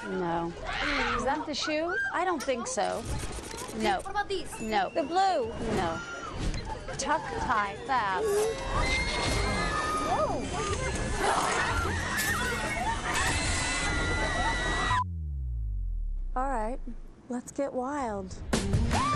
No. Is that the shoe? I don't think so. No. What about these? No. The blue. No. Tuck, tie, fast. Whoa. All right, let's get wild.